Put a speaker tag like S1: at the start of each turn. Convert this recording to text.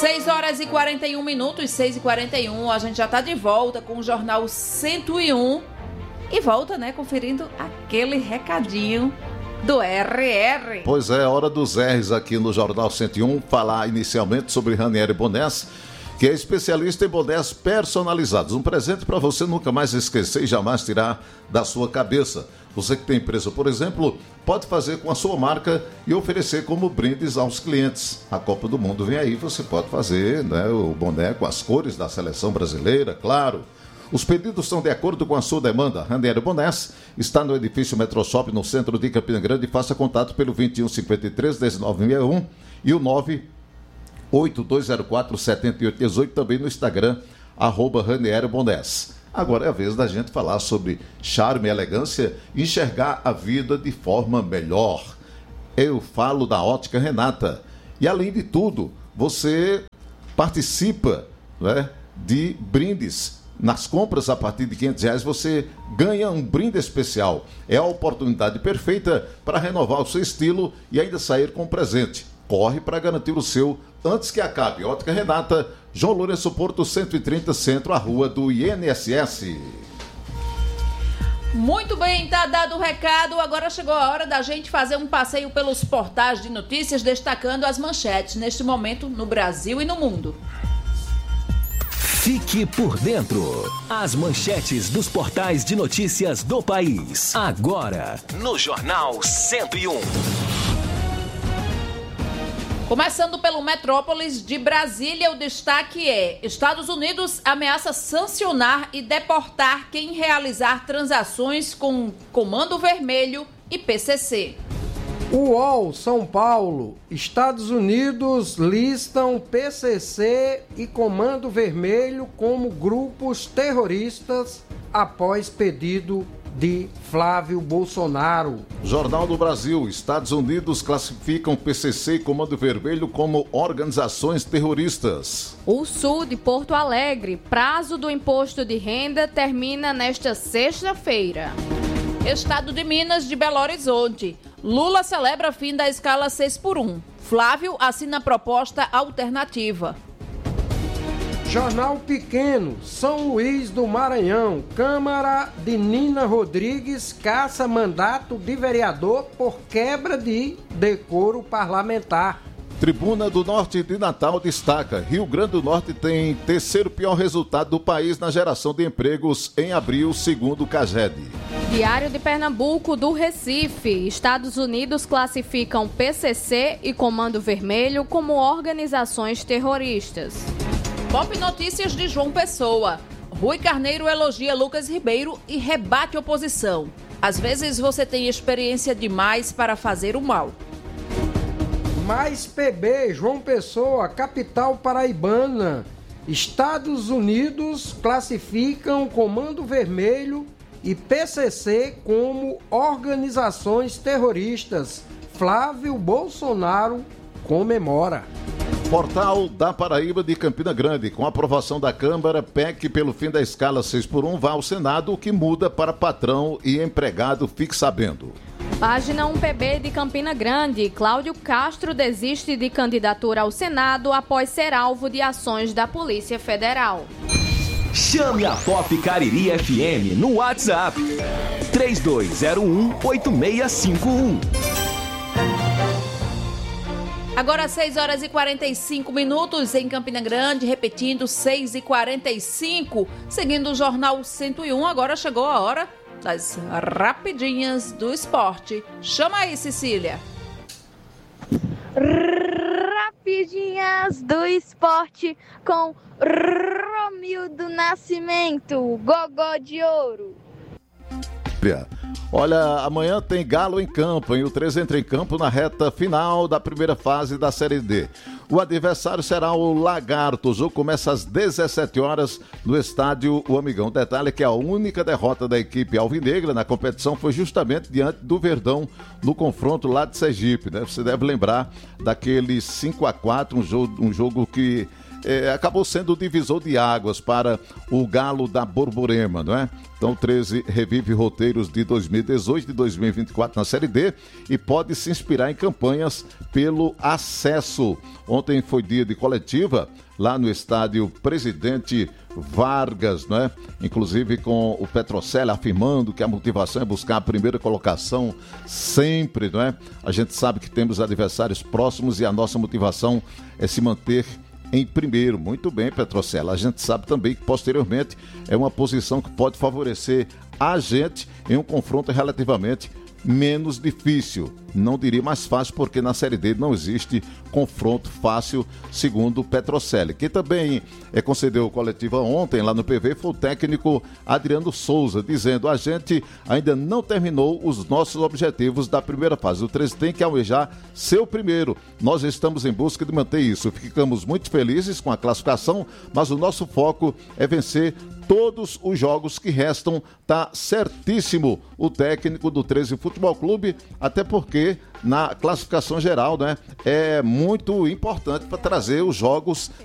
S1: 6 horas e 41 minutos, 6h41, a gente já está de volta com o Jornal 101 e volta, né, conferindo aquele recadinho do RR.
S2: Pois é, hora dos R's aqui no Jornal 101, falar inicialmente sobre Ranieri Bonés, que é especialista em bonés personalizados. Um presente para você nunca mais esquecer e jamais tirar da sua cabeça. Você que tem empresa, por exemplo, pode fazer com a sua marca e oferecer como brindes aos clientes. A Copa do Mundo vem aí, você pode fazer, né, o boné com as cores da seleção brasileira, claro. Os pedidos são de acordo com a sua demanda. Ranieri Bonés está no edifício Metroshop, no centro de Campina Grande. Faça contato pelo 2153-1961 e o 98204-7818, também no Instagram, @Ranieri Bonés. Agora é a vez da gente falar sobre charme e elegância e enxergar a vida de forma melhor. Eu falo da Ótica Renata. E além de tudo, você participa, né, de brindes. Nas compras a partir de R$500 você ganha um brinde especial. É a oportunidade perfeita para renovar o seu estilo e ainda sair com um presente. Corre para garantir o seu antes que acabe. Ótica Renata, João Lourenço Porto 130 Centro, a rua do INSS.
S1: Muito bem, tá dado o recado. Agora chegou a hora da gente fazer um passeio pelos portais de notícias, destacando as manchetes neste momento no Brasil e no mundo.
S3: Fique por dentro. As manchetes dos portais de notícias do país. Agora, no Jornal 101.
S1: Começando pelo Metrópolis de Brasília, o destaque é: Estados Unidos ameaça sancionar e deportar quem realizar transações com Comando Vermelho e PCC.
S4: UOL, São Paulo, Estados Unidos listam PCC e Comando Vermelho como grupos terroristas após pedido de Flávio Bolsonaro.
S2: Jornal do Brasil, Estados Unidos classificam PCC e Comando Vermelho como organizações terroristas.
S5: O Sul de Porto Alegre, prazo do imposto de renda termina nesta sexta-feira.
S1: Estado de Minas de Belo Horizonte, Lula celebra fim da escala 6x1. Flávio assina proposta alternativa.
S4: Jornal Pequeno, São Luís do Maranhão, Câmara de Nina Rodrigues caça mandato de vereador por quebra de decoro parlamentar.
S2: Tribuna do Norte de Natal destaca: Rio Grande do Norte tem terceiro pior resultado do país na geração de empregos em abril, segundo o CAGED.
S5: Diário de Pernambuco do Recife, Estados Unidos classificam PCC e Comando Vermelho como organizações terroristas.
S1: Pop Notícias de João Pessoa, Rui Carneiro elogia Lucas Ribeiro e rebate oposição. Às vezes você tem experiência demais para fazer o mal.
S4: Mais PB, João Pessoa, capital paraibana. Estados Unidos classificam Comando Vermelho e PCC como organizações terroristas. Flávio Bolsonaro comemora.
S2: Portal da Paraíba de Campina Grande. Com a aprovação da Câmara, PEC pelo fim da escala 6x1 vai ao Senado, o que muda para patrão e empregado, fique sabendo.
S5: Página 1PB de Campina Grande. Cláudio Castro desiste de candidatura ao Senado após ser alvo de ações da Polícia Federal.
S3: Chame a Pop Cariri FM no WhatsApp 3201-8651.
S1: Agora 6 horas e 45 minutos em Campina Grande, repetindo 6h45. Seguindo o Jornal 101, agora chegou a hora das rapidinhas do esporte. Chama aí, Cecília.
S6: Rapidinhas do esporte com Romildo Nascimento, Gogó de Ouro.
S2: Olha, amanhã tem Galo em campo, hein? O 3 entra em campo na reta final da primeira fase da Série D. O adversário será o Lagarto. O jogo começa às 17 horas no estádio O Amigão. Detalhe que a única derrota da equipe alvinegra na competição foi justamente diante do Verdão no confronto lá de Sergipe, né? Você deve lembrar daquele 5-4, um jogo que acabou sendo o divisor de águas para o Galo da Borborema, não é? Então o 13 revive roteiros de 2018 e de 2024 na Série D e pode se inspirar em campanhas pelo acesso. Ontem foi dia de coletiva lá no estádio Presidente Vargas, não é? Inclusive com o Petrocelli afirmando que a motivação é buscar a primeira colocação sempre, não é? A gente sabe que temos adversários próximos e a nossa motivação é se manter em primeiro. Muito bem, Petrocelli. A gente sabe também que posteriormente é uma posição que pode favorecer a gente em um confronto relativamente menos difícil. Não diria mais fácil, porque na Série D não existe confronto fácil, segundo o Petrocelli. Quem também concedeu coletiva ontem lá no PV foi o técnico Adriano Souza, dizendo: a gente ainda não terminou os nossos objetivos da primeira fase. O 13 tem que almejar seu primeiro. Nós estamos em busca de manter isso. Ficamos muito felizes com a classificação, mas o nosso foco é vencer todos os jogos que restam. Tá certíssimo o técnico do 13 Futebol Clube, até porque na classificação geral, né, é muito importante para trazer os jogos